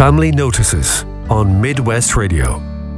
Family Notices on Midwest Radio.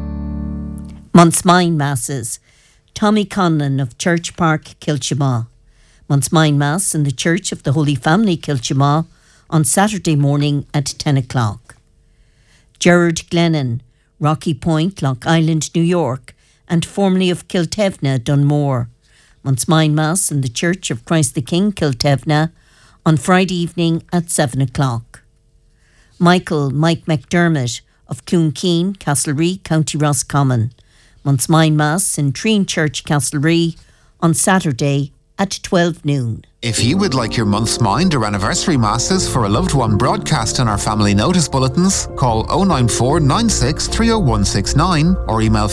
Monthmine Masses. Tommy Conlon of Church Park, Kilchamaugh. Monthmine Mass in the Church of the Holy Family, Kilchamaugh, on Saturday morning at 10 o'clock. Gerard Glennon, Rocky Point, Loch Island, New York, and formerly of Kiltevna, Dunmore. Monthmine Mass in the Church of Christ the King, Kiltevna, on Friday evening at 7 o'clock. Mike McDermott of Cloonkeen, Castlerea, County Roscommon. Monthmine Mass in Treen Church, Castlerea, on Saturday at 12 noon. If you would like your month's mind or anniversary masses for a loved one broadcast in our family notice bulletins, call 094 96 30169 or email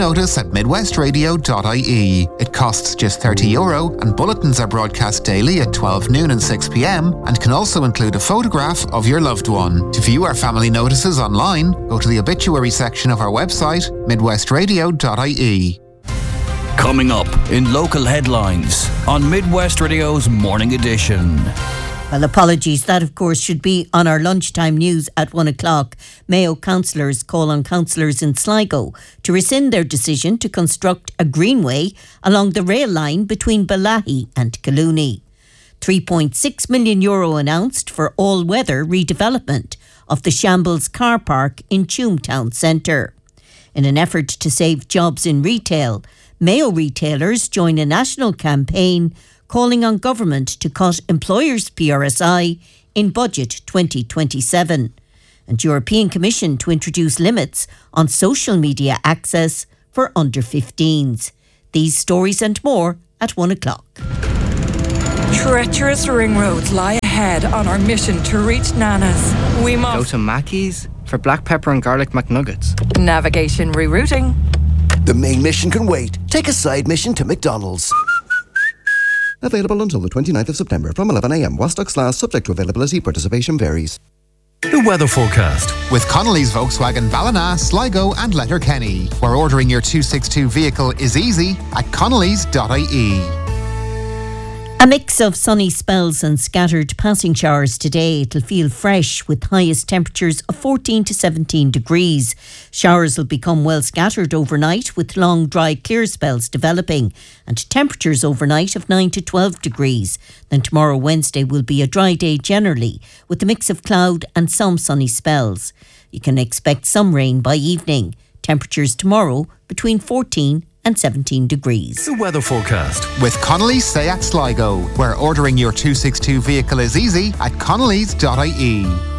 familynotice@midwestradio.ie. It costs just €30 and bulletins are broadcast daily at 12 noon and 6 p.m. and can also include a photograph of your loved one. To view our family notices online, go to the obituary section of our website, midwestradio.ie. Coming up in local headlines on Midwest Radio's Morning Edition. Well, apologies. That, of course, should be on our lunchtime news at 1 o'clock. Mayo councillors call on councillors in Sligo to rescind their decision to construct a greenway along the rail line between Balahi and Colooney. €3.6 million announced for all-weather redevelopment of the Shambles car park in Tuam Town Centre. In an effort to save jobs in retail, Mayo retailers join a national campaign calling on government to cut employers' PRSI in Budget 2027 and European Commission to introduce limits on social media access for under 15s. These stories and more at 1 o'clock. Treacherous ring roads lie ahead on our mission to reach Nana's. We must go to Mackey's for black pepper and garlic McNuggets. Navigation rerouting. The main mission can wait. Take a side mission to McDonald's. Available until the 29th of September from 11 a.m. While stocks last, subject to availability, participation varies. The weather forecast with Connolly's Volkswagen Ballina, Sligo and Letterkenny, where ordering your 262 vehicle is easy at connellys.ie. A mix of sunny spells and scattered passing showers today. It'll feel fresh with highest temperatures of 14 to 17 degrees. Showers will become well scattered overnight with long dry clear spells developing and temperatures overnight of 9 to 12 degrees. Then tomorrow Wednesday will be a dry day generally with a mix of cloud and some sunny spells. You can expect some rain by evening. Temperatures tomorrow between 14 and 17 degrees. The weather forecast with Connolly's Seat Sligo, where ordering your 262 vehicle is easy at connellys.ie.